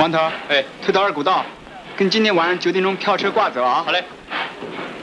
黄头， 哎， 推到二古道，跟今天晚上9点钟票车挂走啊。 好嘞。